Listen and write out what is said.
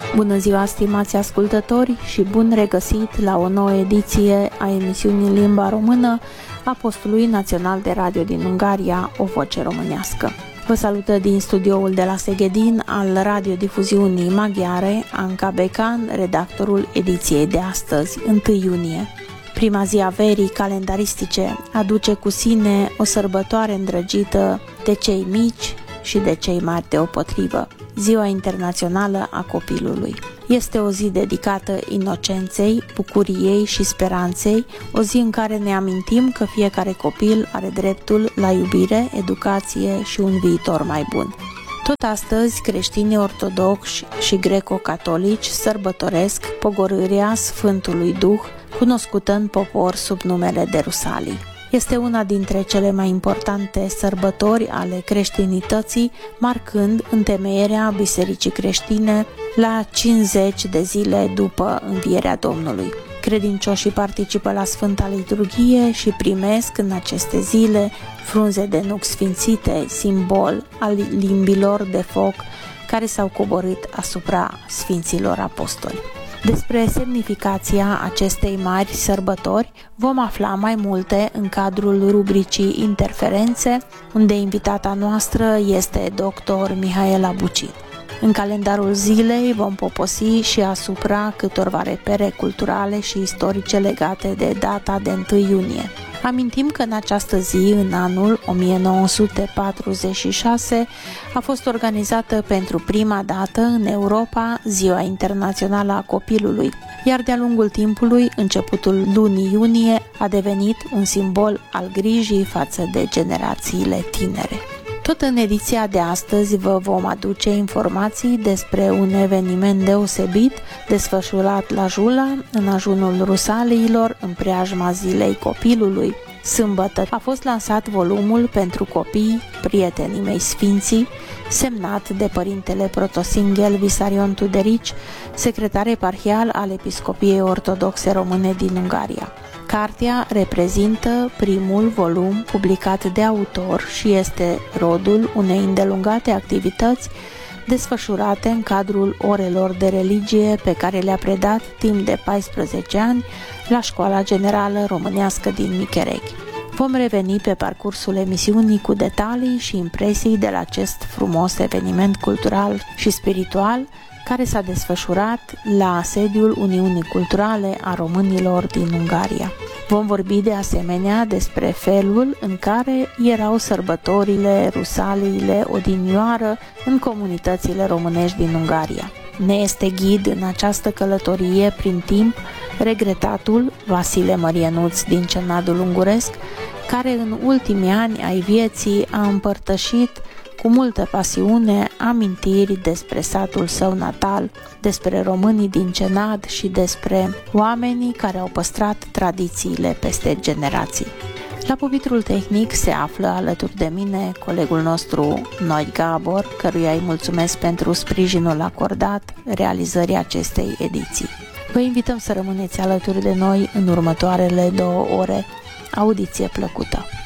Bună ziua, stimați ascultători, și bun regăsit la o nouă ediție a emisiunii în limba română a postului național de radio din Ungaria, O Voce Românească. Vă salută din studioul de la Seghedin al radiodifuziunii maghiare, Anca Becan, redactorul ediției de astăzi, 1 iunie. Prima zi a verii calendaristice aduce cu sine o sărbătoare îndrăgită de cei mici și de cei mari deopotrivă, Ziua Internațională a Copilului. Este o zi dedicată inocenței, bucuriei și speranței, o zi în care ne amintim că fiecare copil are dreptul la iubire, educație și un viitor mai bun. Tot astăzi, creștinii ortodoxi și greco-catolici sărbătoresc pogorârea Sfântului Duh, cunoscută în popor sub numele de Rusalii. Este una dintre cele mai importante sărbători ale creștinității, marcând întemeierea bisericii creștine la 50 de zile după învierea Domnului. Credincioșii participă la Sfânta Liturghie și primesc în aceste zile frunze de nuc sfințite, simbol al limbilor de foc care s-au coborât asupra Sfinților Apostoli. Despre semnificația acestei mari sărbători vom afla mai multe în cadrul rubricii Interferențe, unde invitata noastră este dr. Mihaela Bucin. În calendarul zilei vom poposi și asupra câtorva repere culturale și istorice legate de data de 1 iunie. Amintim că în această zi, în anul 1946, a fost organizată pentru prima dată în Europa Ziua Internațională a Copilului, iar de-a lungul timpului, începutul lunii iunie a devenit un simbol al grijii față de generațiile tinere. Tot în ediția de astăzi vă vom aduce informații despre un eveniment deosebit desfășurat la Jula, în ajunul Rusaliilor, în preajma Zilei Copilului. Sâmbătă a fost lansat volumul pentru copii, prietenii mei sfinții, semnat de părintele protosinghel Visarion Tuderici, secretar eparhial al Episcopiei Ortodoxe Române din Ungaria. Cartea reprezintă primul volum publicat de autor și este rodul unei îndelungate activități desfășurate în cadrul orelor de religie pe care le-a predat timp de 14 ani la Școala Generală Românească din Michereghi. Vom reveni pe parcursul emisiunii cu detalii și impresii de la acest frumos eveniment cultural și spiritual care s-a desfășurat la sediul Uniunii Culturale a Românilor din Ungaria. Vom vorbi de asemenea despre felul în care erau sărbătorile, rusaliile odinioară în comunitățile românești din Ungaria. Ne este ghid în această călătorie prin timp regretatul Vasile Mărienuț din Cernadul Unguresc, care în ultimii ani ai vieții a împărtășit cu multă pasiune amintiri despre satul său natal, despre românii din Cenad și despre oamenii care au păstrat tradițiile peste generații. La pupitrul tehnic se află alături de mine colegul nostru Noi Gabor, căruia îi mulțumesc pentru sprijinul acordat realizării acestei ediții. Vă invităm să rămâneți alături de noi în următoarele 2 ore. Audiție plăcută!